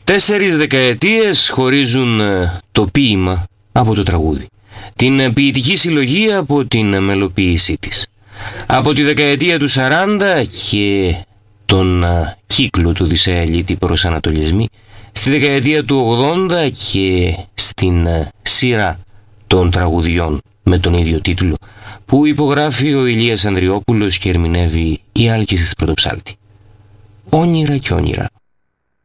4 δεκαετίες χωρίζουν το ποίημα από το τραγούδι, την ποιητική συλλογή από την μελοποίησή της. Από τη δεκαετία του 40 και τον κύκλο του Δισεαλίτη προς Ανατολισμοί, στη δεκαετία του 80 και στην σειρά των τραγουδιών με τον ίδιο τίτλο που υπογράφει ο Ηλίας Ανδριόπουλος και ερμηνεύει η Άλκησης Πρωτοψάλτη. Όνειρα και όνειρα.